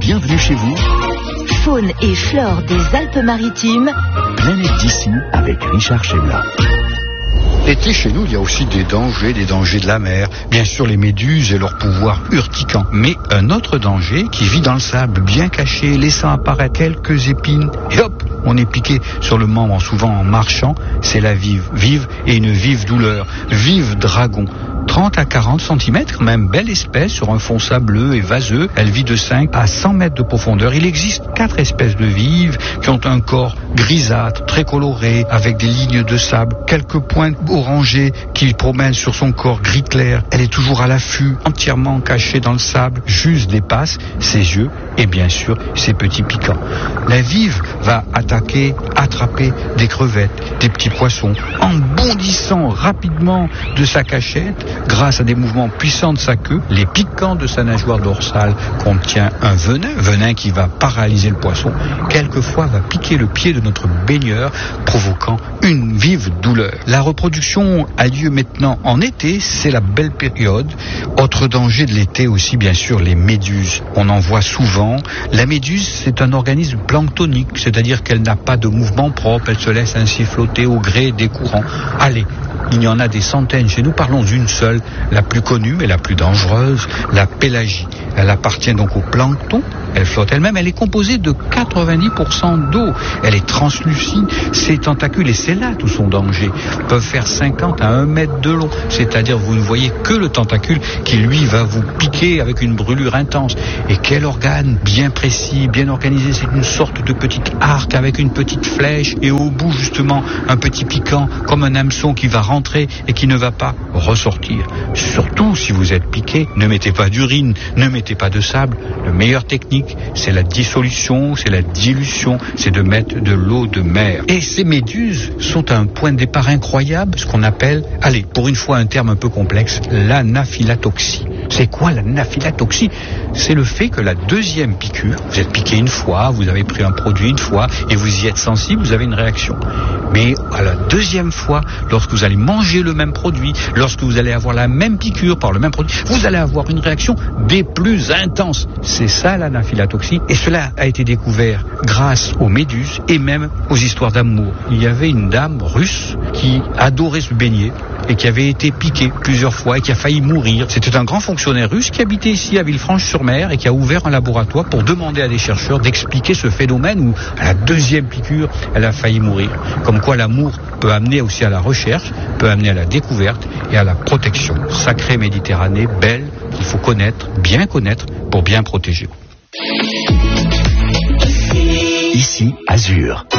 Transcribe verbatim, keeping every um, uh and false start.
Bienvenue chez vous. Faune et flore des Alpes-Maritimes. Planète d'ici avec Richard Chebla. L'été, chez nous, il y a aussi des dangers, des dangers de la mer. Bien sûr, les méduses et leur pouvoir urticant. Mais un autre danger qui vit dans le sable, bien caché, laissant apparaître quelques épines. Et hop, on est piqué sur le membre, souvent en marchant. C'est la vive. Vive et une vive douleur. Vive dragon. trente à quarante centimètres, quand même belle espèce sur un fond sableux et vaseux. Elle vit de cinq à cent mètres de profondeur. Il existe quatre espèces de vives qui ont un corps grisâtre, très coloré, avec des lignes de sable, quelques pointes orangées qui promènent sur son corps gris clair. Elle est toujours à l'affût, entièrement cachée dans le sable. Juste dépasse ses yeux et bien sûr ses petits piquants. La vive va attaquer, attraper des crevettes, des petits poissons, en bondissant rapidement de sa cachette. Grâce à des mouvements puissants de sa queue, les piquants de sa nageoire dorsale contient un venin, venin qui va paralyser le poisson, quelquefois va piquer le pied de notre baigneur, provoquant une vive douleur. La reproduction a lieu maintenant en été, c'est la belle période. Autre danger de l'été aussi, bien sûr, les méduses. On en voit souvent. La méduse, c'est un organisme planctonique, c'est-à-dire qu'elle n'a pas de mouvement propre, elle se laisse ainsi flotter au gré des courants. Allez, il y en a des centaines chez nous, parlons d'une seule, la plus connue mais la plus dangereuse, la pélagie. Elle appartient donc au plancton, elle flotte elle-même, elle est composée de quatre-vingt-dix pour cent d'eau, elle est translucide, ses tentacules, et c'est là tout son danger, peuvent faire cinquante à un mètre de long, c'est-à-dire vous ne voyez que le tentacule qui lui va vous piquer avec une brûlure intense. Et quel organe bien précis, bien organisé, c'est une sorte de petit arc avec une petite flèche et au bout justement un petit piquant comme un hameçon qui va rentrer et qui ne va pas ressortir. Surtout si vous êtes piqué, ne mettez pas d'urine, ne mettez pas de sable. La meilleure technique, c'est la dissolution, c'est la dilution, c'est de mettre de l'eau de mer. Et ces méduses sont à un point de départ incroyable, ce qu'on appelle, allez, pour une fois un terme un peu complexe, l'anaphylatoxie. C'est quoi l'anaphylatoxie? C'est le fait que la deuxième piqûre, vous êtes piqué une fois, vous avez pris un produit une fois et vous y êtes sensible, vous avez une réaction. Mais à la deuxième fois, lorsque vous allez manger le même produit, lorsque vous allez avoir la même piqûre par le même produit, vous allez avoir une réaction des plus intenses. C'est ça l'anaphylatoxie. Et cela a été découvert grâce aux méduses et même aux histoires d'amour. Il y avait une dame russe qui adorait se baigner et qui avait été piquée plusieurs fois et qui a failli mourir. C'était un grand fonctionnaire russe qui habitait ici à Villefranche-sur-Mer et qui a ouvert un laboratoire pour demander à des chercheurs d'expliquer ce phénomène où, à la deuxième piqûre, elle a failli mourir. Comme quoi l'amour peut amener aussi à la recherche, peut amener à la découverte et à la protection. Sacrée Méditerranée, belle, qu'il faut connaître, bien connaître, pour bien protéger. Ici, Azur.